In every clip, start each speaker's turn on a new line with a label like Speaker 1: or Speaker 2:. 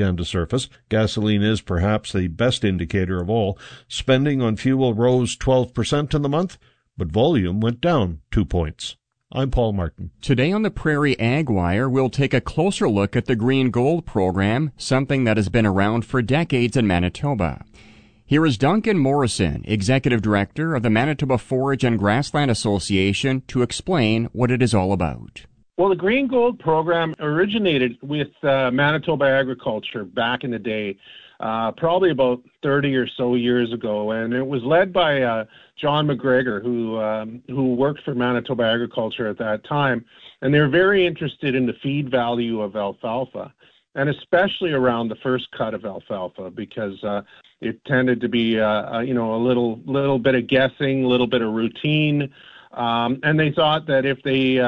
Speaker 1: began to surface. Gasoline is perhaps the best indicator of all. Spending on fuel rose 12% in the month, but volume went down 2 points. I'm Paul Martin.
Speaker 2: Today on the Prairie Ag Wire, we'll take a closer look at the Green Gold program, something that has been around for decades in Manitoba. Here is Duncan Morrison, Executive Director of the Manitoba Forage and Grassland Association, to explain what it is all about.
Speaker 3: Well, the Green Gold program originated with Manitoba agriculture back in the day, probably about 30 or so years ago, and it was led by John McGregor, who worked for Manitoba agriculture at that time, and they're very interested in the feed value of alfalfa, and especially around the first cut of alfalfa, because it tended to be a little bit of guessing, a little bit of routine. And they thought that if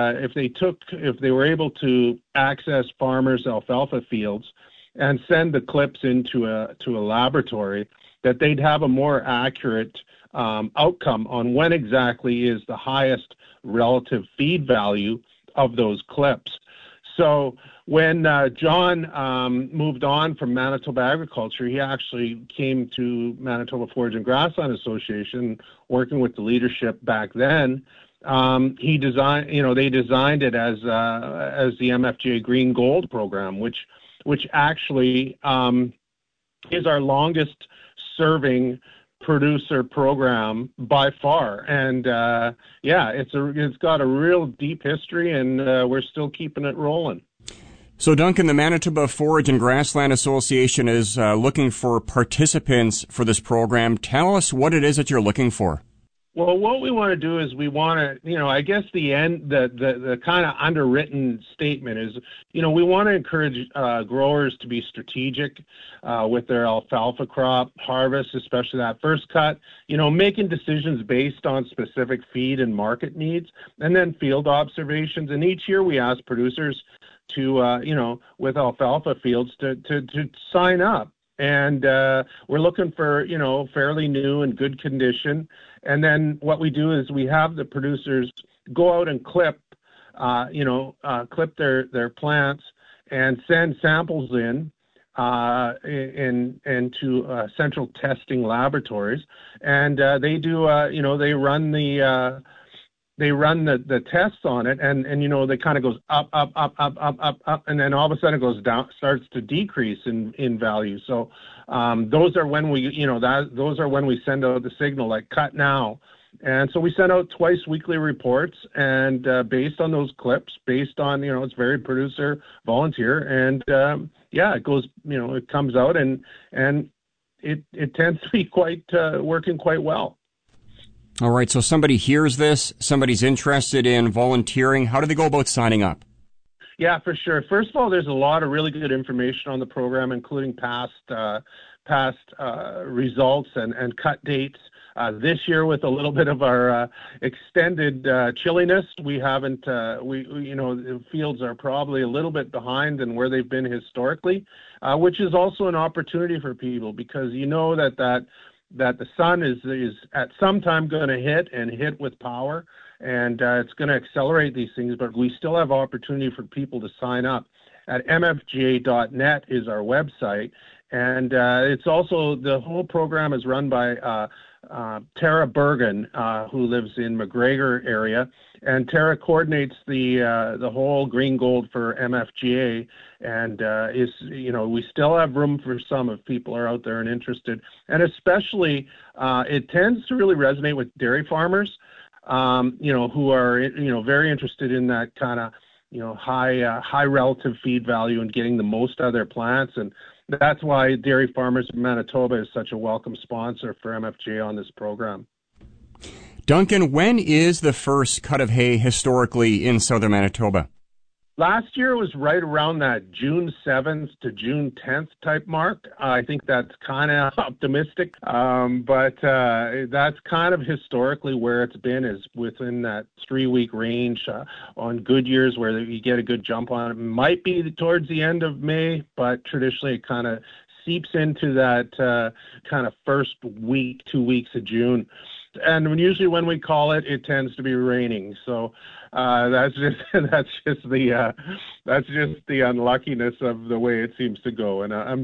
Speaker 3: they were able to access farmers' alfalfa fields and send the clips into a laboratory, that they'd have a more accurate outcome on when exactly is the highest relative feed value of those clips. So when John moved on from Manitoba Agriculture, he actually came to Manitoba Forage and Grassland Association, working with the leadership back then. They designed it as the MFGA Green Gold program, which actually is our longest serving producer program by far, and it's got a real deep history, and we're still keeping it rolling.
Speaker 2: So, Duncan, the Manitoba Forage and Grassland Association is looking for participants for this program. Tell us what it is that you're looking for.
Speaker 3: Well, what we want to do is we want to, I guess the kind of underwritten statement is, we want to encourage growers to be strategic with their alfalfa crop harvest, especially that first cut, making decisions based on specific feed and market needs, and then field observations. And each year we ask producers to, with alfalfa fields to sign up. And we're looking for, fairly new and good condition. And then what we do is we have the producers go out and clip their plants and send samples into central testing laboratories. And they do, they run the tests on it, and they kind of goes up, and then all of a sudden it goes down, starts to decrease in value. So those are when we send out the signal, like cut now. And so we send out twice weekly reports, and based on those clips, based on it's very producer volunteer, and it goes, it comes out, and it tends to be working quite well.
Speaker 2: All right, so somebody hears this, somebody's interested in volunteering. How do they go about signing up?
Speaker 3: Yeah, for sure. First of all, there's a lot of really good information on the program, including past results and cut dates. This year, with a little bit of our extended chilliness, we haven't. The fields are probably a little bit behind than where they've been historically, which is also an opportunity for people, because that the sun is at some time going to hit with power, and it's going to accelerate these things, but we still have opportunity for people to sign up. At mfga.net is our website, and it's also, the whole program is run by Tara Bergen, who lives in McGregor area, and Tara coordinates the whole Green Gold for MFGA, and we still have room for some if people are out there and interested, and especially it tends to really resonate with dairy farmers, who are very interested in that kind of high relative feed value and getting the most out of their plants. And that's why Dairy Farmers of Manitoba is such a welcome sponsor for MFGA on this program.
Speaker 2: Duncan, when is the first cut of hay historically in southern Manitoba?
Speaker 3: Last year was right around that June 7th to June 10th type mark. I think that's kind of optimistic, but that's kind of historically where it's been, is within that 3-week range. On good years where you get a good jump on it, might be towards the end of May, but traditionally it kind of seeps into that kind of first week, 2 weeks of June. And usually when we call it, it tends to be raining. So that's just the unluckiness of the way it seems to go. And I'm